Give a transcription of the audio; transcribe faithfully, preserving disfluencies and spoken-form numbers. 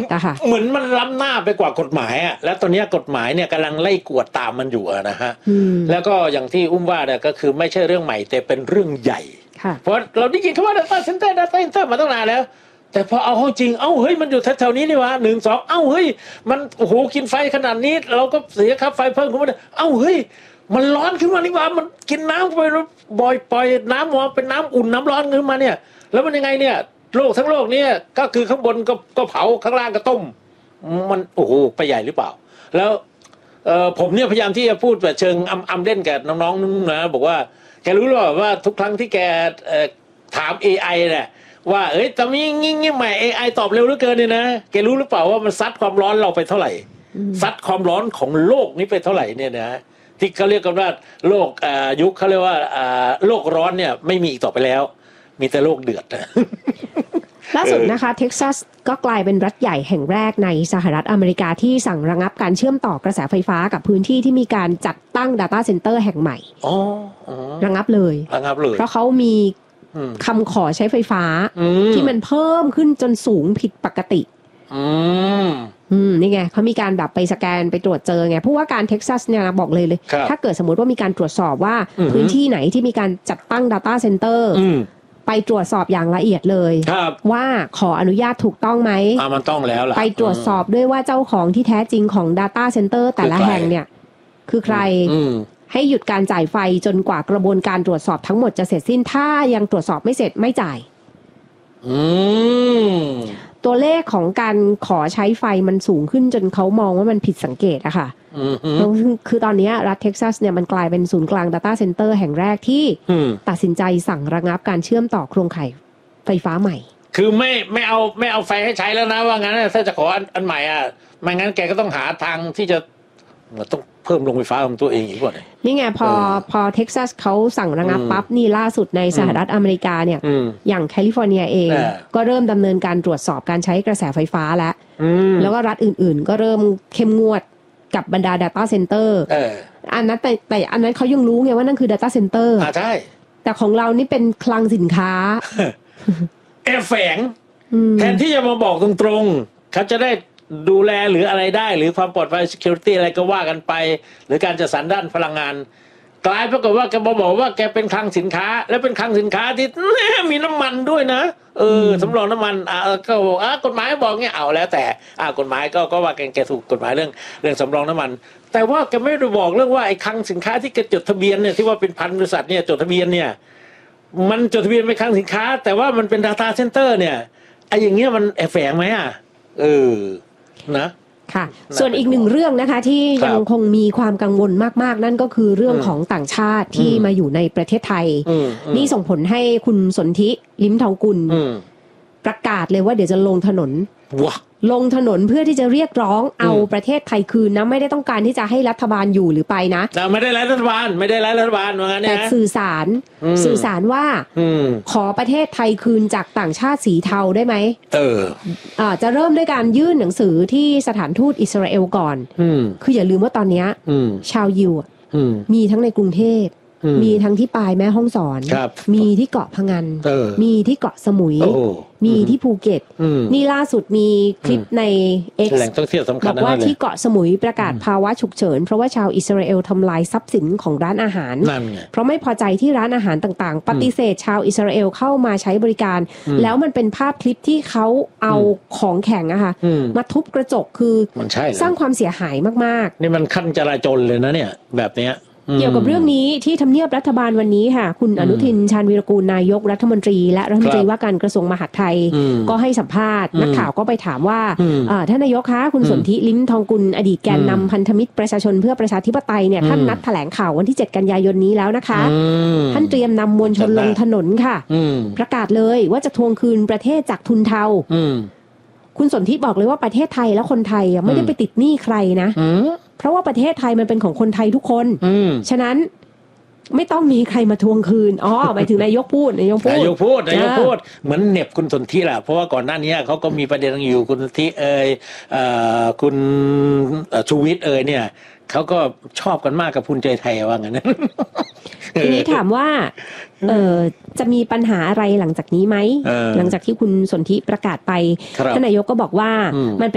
อะค่ะเหมือนมันล้ำหน้าไปกว่ากฎหมายอะแล้วตอนนี้กฎหมายเนี่ยกำลังไล่กวดตามมันอยู่นะฮะแล้วก็อย่างที่อุ้มว่าเนี่ยก็คือไม่ใช่เรื่องใหม่แต่เป็นเรื่องใหญ่เพราะเราได้ยินคำว่า data center data center มาตั้งนานแล้วแต่พอเอาเข้าจริงเอ้าเฮ้ยมันอยู่แถวๆนี้นี่วะหนึ่งสองเอ้าเฮ้ยมันโอ้โหกินไฟขนาดนี้เราก็เสียค่าไฟเพิ่มขึ้นมาเอ้าเฮ้ยมันร้อนขึ้นมานี่วะมันกินน้ำไปบ่อยปล่อยน้ำมาเป็นน้ำอุ่นน้ำร้อนขึ้นมาเนี่ยแล้วมันยังไงเนี่ยโลกทั้งโลกเนี่ยก็คือข้างบนก็ก็เผาข้างล่างก็ต้มมันโอ้โหไปใหญ่หรือเปล่าแล้วเอ่อผมเนี่ยพยายามที่จะพูดแบบเชิงอำอำเล่นกับน้องๆนะบอกว่าแกรู้หรือเปล่าว่าทุกครั้งที่แกเอ่อถาม เอ ไอ เนี่ยว่าเอ้ยตอนนี้งี้งี้ใหม่ เอ ไอ ตอบเร็วเหลือเกินเนี่ยนะแกรู้หรือเปล่าว่ามันซัดความร้อนเราไปเท่าไหร่ซัดความร้อนของโลกนี้ไปเท่าไหร่เนี่ยนะที่เขาเรียกกันว่าโลกอ่ายุคเขาเรียกว่าอ่าโลกร้อนเนี่ยไม่มีอีกต่อไปแล้วมีแต่โลกเดือดนะล่าสุดนะคะเท็กซัสก็กลายเป็นรัฐใหญ่แห่งแรกในสหรัฐอเมริกาที่สั่งระงับการเชื่อมต่อกระแสไฟฟ้ากับพื้นที่ที่มีการจัดตั้ง data center แห่งใหม่อ๋อระงับเลยระงับเลยเพราะเขามีคำขอใช้ไฟฟ้าที่มันเพิ่มขึ้นจนสูงผิดปกติอืมอืมนี่ไงเขามีการแบบไปสแกนไปตรวจเจอไงเพราะว่าการเท็กซัสเนี่ยบอกเลยเลยถ้าเกิดสมมติว่ามีการตรวจสอบว่าพื้นที่ไหนที่มีการจัดตั้ง data center ไปตรวจสอบอย่างละเอียดเลยว่าขออนุญาตถูกต้องไหมอ่ามันต้องแล้วล่ะไปตรวจสอบด้วยว่าเจ้าของที่แท้จริงของ data center แต่ละแห่งเนี่ยคือใครให้หยุดการจ่ายไฟจนกว่ากระบวนการตรวจสอบทั้งหมดจะเสร็จสิ้นถ้ายังตรวจสอบไม่เสร็จไม่จ่ายตัวเลขของการขอใช้ไฟมันสูงขึ้นจนเขามองว่ามันผิดสังเกตอะค่ะคือตอนนี้รัฐเท็กซัสเนี่ยมันกลายเป็นศูนย์กลาง data center แห่งแรกที่ตัดสินใจสั่งระงับการเชื่อมต่อโครงข่ายไฟฟ้าใหม่คือไม่ไม่เอาไม่เอาไฟให้ใช้แล้วนะว่างั้นถ้าจะขออันอันใหม่อ่ะไม่งั้นแกก็ต้องหาทางที่จะต้องเพิ่มโรงไฟฟ้าของตัวเองอีกว่านี่ไงพอพอเท็กซัสเขาสั่งระงับปั๊บนี่ล่าสุดในสหรัฐอเมริกาเนี่ยอย่างแคลิฟอร์เนียเองก็เริ่มดำเนินการตรวจสอบการใช้กระแสไฟฟ้าแล้วแล้วก็รัฐอื่นๆก็เริ่มเข้มงวดกับบรรดา data center อันนั้นแต่แต่อันนั้นเขายังรู้ไงว่านั่นคือ data center อ่าใช่แต่ของเรานี่เป็นคลังสินค้าแอบแฝงแทนที่จะมาบอกตรงๆเขาจะได้ดูแลหรืออะไรได้หรือความปลอดภัย security อะไรก็ว่ากันไปหรือการจัดสรรด้านพลังงานกลายปรากฏว่าแกบอกว่าแกเป็นคลังสินค้าและเป็นคลังสินค้าที่มีน้ำมันด้วยนะเออสำรองน้ำมันอ่าก็บอกอ่ากฎหมายบอกเงี้ยเอาแล้วแต่อ่ากฎหมายก็ก็ว่าแกแกถูกกฎหมายเรื่องเรื่องสำรองน้ำมันแต่ว่าแกไม่ได้บอกเรื่องว่าไอ้คลังสินค้าที่แกจดทะเบียนเนี่ยที่ว่าเป็นพันบริษัทเนี่ยจดทะเบียนเนี่ยมันจดทะเบียนเป็นคลังสินค้าแต่ว่ามันเป็น data center เนี่ยไอ้อย่างเงี้ยมันแอบแฝงไหมอ่ะเออนะค่ะส่วนอีกหนึ่งเรื่องนะคะที่ยังคงมีความกังวลมากๆนั่นก็คือเรื่องของต่างชาติที่มาอยู่ในประเทศไทยนี่ส่งผลให้คุณสนธิลิ้มทองกุลประกาศเลยว่าเดี๋ยวจะลงถนนลงถนนเพื่อที่จะเรียกร้องเอาประเทศไทยคืนนะไม่ได้ต้องการที่จะให้รัฐบาลอยู่หรือไปนะไม่ได้รัฐบาลไม่ได้รัฐบาลว่างั้นแต่สื่อสารสื่อสารว่าขอประเทศไทยคืนจากต่างชาติสีเทาได้ไหมเอออ่าจะเริ่มด้วยการยื่นหนังสือที่สถานทูตอิสราเอลก่อนคืออย่าลืมว่าตอนนี้ชาวยิวมีทั้งในกรุงเทพมีทั้งที่ปลายแม่ฮ่องสอนมีที่เกาะพะงันมีที่เกาะสมุยมีที่ภูเก็ตนี่ล่าสุดมีคลิปใน X บอกว่าที่เกาะสมุยประกาศภาวะฉุกเฉินเพราะว่าชาวอิสราเอลทำลายทรัพย์สินของร้านอาหารเพราะไม่พอใจที่ร้านอาหารต่างๆปฏิเสธชาวอิสราเอลเข้ามาใช้บริการแล้วมันเป็นภาพคลิปที่เขาเอาของแข็งอะค่ะมาทุบกระจกคือสร้างความเสียหายมากๆนี่มันขั้นจราจรเลยนะเนี่ยแบบเนี้ยเกี่ยวกับเรื่องนี้ที่ทำเนียบรัฐบาลวันนี้ค่ะคุณอนุทินชาญวีรกูลนายกรัฐมนตรีและรัฐมนตรีว่าการกระทรวงมหาดไทยก็ให้สัมภาษณ์นักข่าวก็ไปถามว่าท่านนายกคะคุณสนธิลิ้มทองกุลอดีตแกนนำพันธมิตรประชาชนเพื่อประชาธิปไตยเนี่ยท่านนัดแถลงข่าววันที่เจ็ดกันยายนนี้แล้วนะคะท่านเตรียมนำมวลชนลงถนนค่ะประกาศเลยว่าจะทวงคืนประเทศจากทุนเทาคุณสนธิบอกเลยว่าประเทศไทยและคนไทยไม่ได้ไปติดหนี้ใครนะเพราะว่าประเทศไทยมันเป็นของคนไทยทุกคนฉะนั้นไม่ต้องมีใครมาทวงคืนอ๋อหมายถึงนายกพูดนายกพูดนายกพูดนายกพูดเหมือนเหน็บคุณสนธิแหละเพราะว่าก่อนหน้านี้เขาก็มีประเด็นอยู่คุณสนธิเอ่ยคุณชูวิทย์เอ่ยเนี่ยเขาก็ชอบกันมากกับภูมิใจไทยว่างั้นทีนี้ถามว่าเออจะมีปัญหาอะไรหลังจากนี้ไหมหลังจากที่คุณสนธิประกาศไปท่านนายกก็บอกว่ามัน